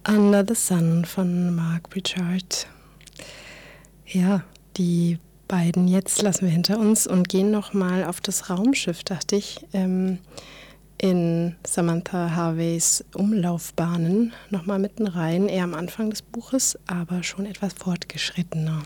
Under the Sun von Mark Pritchard. Ja, die beiden jetzt lassen wir hinter uns und gehen nochmal auf das Raumschiff, dachte ich, in Samantha Harveys Umlaufbahnen nochmal mitten rein, eher am Anfang des Buches, aber schon etwas fortgeschrittener.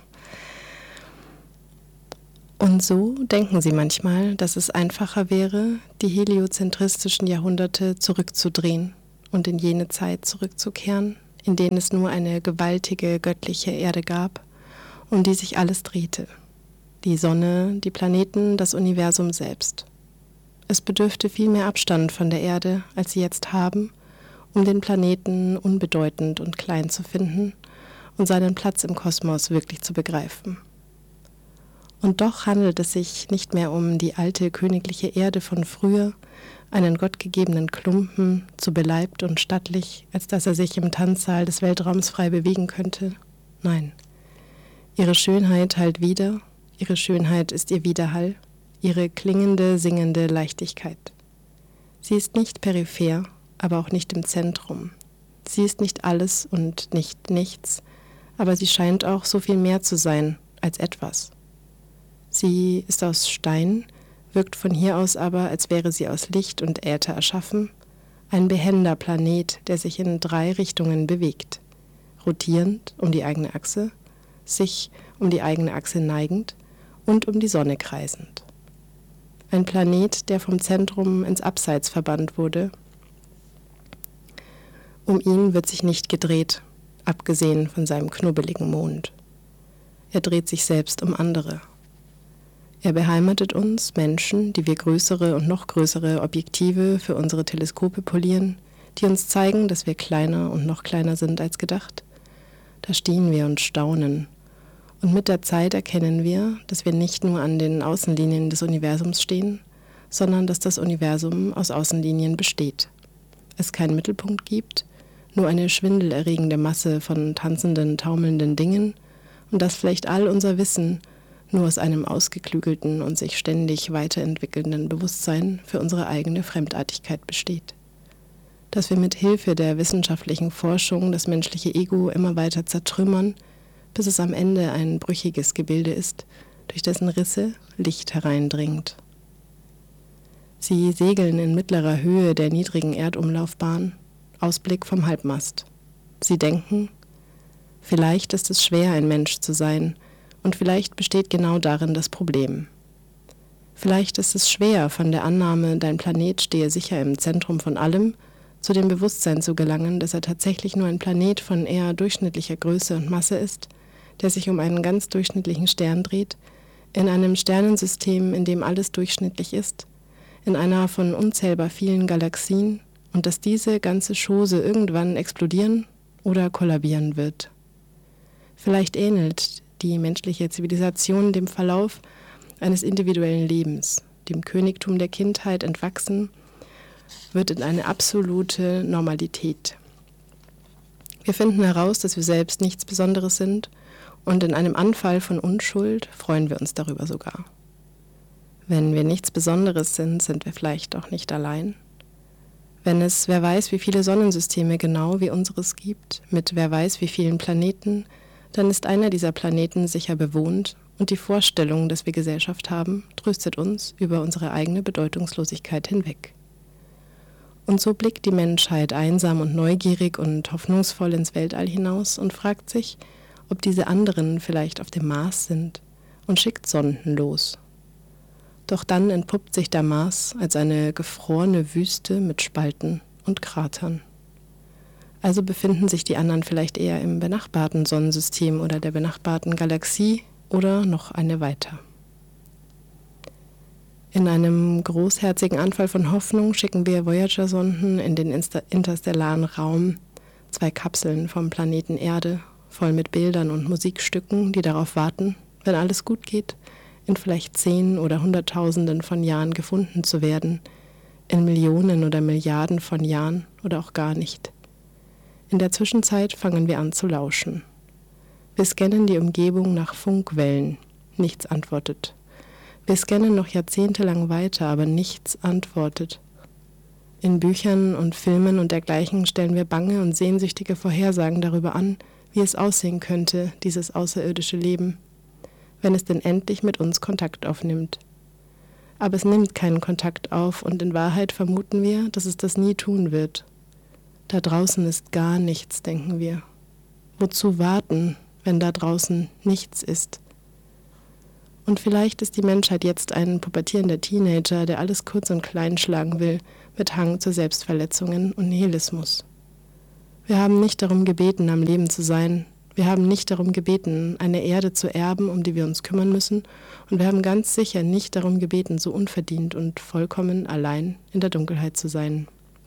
Und so denken sie manchmal, dass es einfacher wäre, die heliozentristischen Jahrhunderte zurückzudrehen und in jene Zeit zurückzukehren, in denen es nur eine gewaltige göttliche Erde gab, um die sich alles drehte. Die Sonne, die Planeten, das Universum selbst. Es bedürfte viel mehr Abstand von der Erde, als sie jetzt haben, um den Planeten unbedeutend und klein zu finden und seinen Platz im Kosmos wirklich zu begreifen. Und doch handelt es sich nicht mehr um die alte königliche Erde von früher, einen gottgegebenen Klumpen, zu beleibt und stattlich, als dass er sich im Tanzsaal des Weltraums frei bewegen könnte. Nein, ihre Schönheit hallt wider, ihre Schönheit ist ihr Widerhall, ihre klingende, singende Leichtigkeit. Sie ist nicht peripher, aber auch nicht im Zentrum. Sie ist nicht alles und nicht nichts, aber sie scheint auch so viel mehr zu sein als etwas. Sie ist aus Stein, wirkt von hier aus aber, als wäre sie aus Licht und Äther erschaffen, ein behender Planet, der sich in 3 Richtungen bewegt, rotierend um die eigene Achse, sich um die eigene Achse neigend und um die Sonne kreisend. Ein Planet, der vom Zentrum ins Abseits verbannt wurde. Um ihn wird sich nicht gedreht, abgesehen von seinem knubbeligen Mond. Er dreht sich selbst um andere. Er beheimatet uns, Menschen, die wir größere und noch größere Objektive für unsere Teleskope polieren, die uns zeigen, dass wir kleiner und noch kleiner sind als gedacht. Da stehen wir und staunen. Und mit der Zeit erkennen wir, dass wir nicht nur an den Außenlinien des Universums stehen, sondern dass das Universum aus Außenlinien besteht. Es keinen Mittelpunkt gibt, nur eine schwindelerregende Masse von tanzenden, taumelnden Dingen und dass vielleicht all unser Wissen nur aus einem ausgeklügelten und sich ständig weiterentwickelnden Bewusstsein für unsere eigene Fremdartigkeit besteht. Dass wir mit Hilfe der wissenschaftlichen Forschung das menschliche Ego immer weiter zertrümmern, bis es am Ende ein brüchiges Gebilde ist, durch dessen Risse Licht hereindringt. Sie segeln in mittlerer Höhe der niedrigen Erdumlaufbahn, Ausblick vom Halbmast. Sie denken, vielleicht ist es schwer, ein Mensch zu sein, und vielleicht besteht genau darin das Problem. Vielleicht ist es schwer, von der Annahme, dein Planet stehe sicher im Zentrum von allem, zu dem Bewusstsein zu gelangen, dass er tatsächlich nur ein Planet von eher durchschnittlicher Größe und Masse ist, der sich um einen ganz durchschnittlichen Stern dreht, in einem Sternensystem, in dem alles durchschnittlich ist, in einer von unzählbar vielen Galaxien, und dass diese ganze Chose irgendwann explodieren oder kollabieren wird. Vielleicht ähnelt die menschliche Zivilisation dem Verlauf eines individuellen Lebens, dem Königtum der Kindheit entwachsen, wird in eine absolute Normalität. Wir finden heraus, dass wir selbst nichts Besonderes sind, und in einem Anfall von Unschuld freuen wir uns darüber sogar. Wenn wir nichts Besonderes sind, sind wir vielleicht auch nicht allein. Wenn es wer weiß wie viele Sonnensysteme genau wie unseres gibt, mit wer weiß wie vielen Planeten, dann ist einer dieser Planeten sicher bewohnt und die Vorstellung, dass wir Gesellschaft haben, tröstet uns über unsere eigene Bedeutungslosigkeit hinweg. Und so blickt die Menschheit einsam und neugierig und hoffnungsvoll ins Weltall hinaus und fragt sich, ob diese anderen vielleicht auf dem Mars sind, und schickt Sonden los. Doch dann entpuppt sich der Mars als eine gefrorene Wüste mit Spalten und Kratern. Also befinden sich die anderen vielleicht eher im benachbarten Sonnensystem oder der benachbarten Galaxie oder noch eine weiter. In einem großherzigen Anfall von Hoffnung schicken wir Voyager-Sonden in den interstellaren Raum, 2 Kapseln vom Planeten Erde, voll mit Bildern und Musikstücken, die darauf warten, wenn alles gut geht, in vielleicht 10 oder Hunderttausenden von Jahren gefunden zu werden, in Millionen oder Milliarden von Jahren oder auch gar nicht. In der Zwischenzeit fangen wir an zu lauschen. Wir scannen die Umgebung nach Funkwellen. Nichts antwortet. Wir scannen noch jahrzehntelang weiter, aber nichts antwortet. In Büchern und Filmen und dergleichen stellen wir bange und sehnsüchtige Vorhersagen darüber an, wie es aussehen könnte, dieses außerirdische Leben, wenn es denn endlich mit uns Kontakt aufnimmt. Aber es nimmt keinen Kontakt auf und in Wahrheit vermuten wir, dass es das nie tun wird. Da draußen ist gar nichts, denken wir. Wozu warten, wenn da draußen nichts ist? Und vielleicht ist die Menschheit jetzt ein pubertierender Teenager, der alles kurz und klein schlagen will, mit Hang zu Selbstverletzungen und Nihilismus. Wir haben nicht darum gebeten, am Leben zu sein. Wir haben nicht darum gebeten, eine Erde zu erben, um die wir uns kümmern müssen. Und wir haben ganz sicher nicht darum gebeten, so unverdient und vollkommen allein in der Dunkelheit zu sein.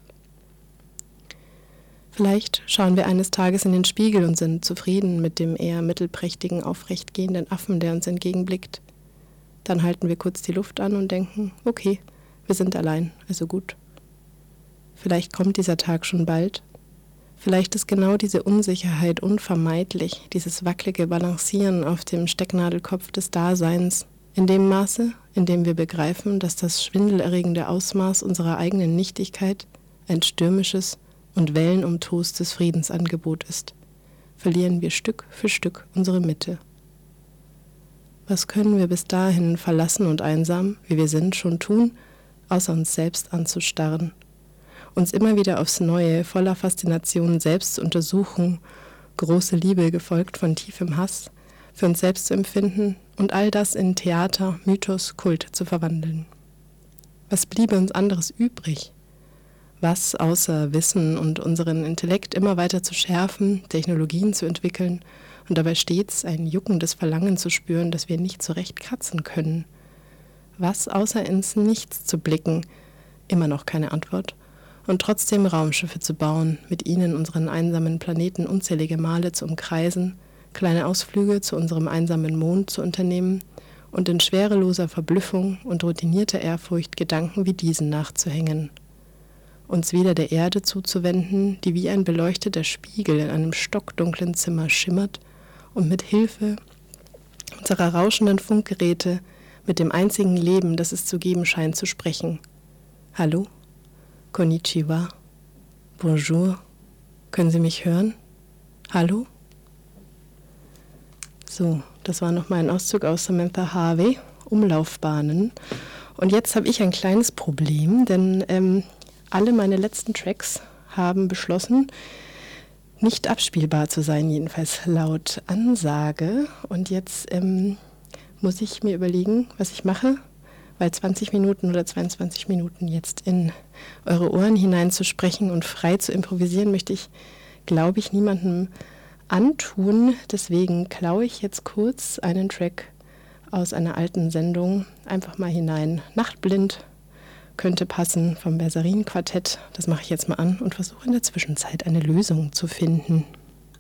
Vielleicht schauen wir eines Tages in den Spiegel und sind zufrieden mit dem eher mittelprächtigen, aufrechtgehenden Affen, der uns entgegenblickt. Dann halten wir kurz die Luft an und denken, okay, wir sind allein, also gut. Vielleicht kommt dieser Tag schon bald. Vielleicht ist genau diese Unsicherheit unvermeidlich, dieses wackelige Balancieren auf dem Stecknadelkopf des Daseins, in dem Maße, in dem wir begreifen, dass das schwindelerregende Ausmaß unserer eigenen Nichtigkeit ein stürmisches und wellenumtostes Friedensangebot ist, verlieren wir Stück für Stück unsere Mitte. Was können wir bis dahin verlassen und einsam, wie wir sind, schon tun, außer uns selbst anzustarren? Uns immer wieder aufs Neue, voller Faszination selbst zu untersuchen, große Liebe gefolgt von tiefem Hass, für uns selbst zu empfinden und all das in Theater, Mythos, Kult zu verwandeln. Was bliebe uns anderes übrig? Was außer Wissen und unseren Intellekt immer weiter zu schärfen, Technologien zu entwickeln und dabei stets ein juckendes Verlangen zu spüren, das wir nicht zurecht kratzen können? Was außer ins Nichts zu blicken? Immer noch keine Antwort. Und trotzdem Raumschiffe zu bauen, mit ihnen unseren einsamen Planeten unzählige Male zu umkreisen, kleine Ausflüge zu unserem einsamen Mond zu unternehmen und in schwereloser Verblüffung und routinierter Ehrfurcht Gedanken wie diesen nachzuhängen. Uns wieder der Erde zuzuwenden, die wie ein beleuchteter Spiegel in einem stockdunklen Zimmer schimmert und mit Hilfe unserer rauschenden Funkgeräte mit dem einzigen Leben, das es zu geben scheint, zu sprechen. Hallo? Konnichiwa? Bonjour? Können Sie mich hören? Hallo? So, das war nochmal ein Auszug aus Samantha Harvey, Umlaufbahnen. Und jetzt habe ich ein kleines Problem, denn alle meine letzten Tracks haben beschlossen, nicht abspielbar zu sein, jedenfalls laut Ansage. Und jetzt muss ich mir überlegen, was ich mache, weil 20 Minuten oder 22 Minuten jetzt in eure Ohren hineinzusprechen und frei zu improvisieren, möchte ich, glaube ich, niemandem antun. Deswegen klaue ich jetzt kurz einen Track aus einer alten Sendung einfach mal hinein. Nachtblind könnte passen vom Bersarin-Quartett. Das mache ich jetzt mal an und versuche in der Zwischenzeit eine Lösung zu finden.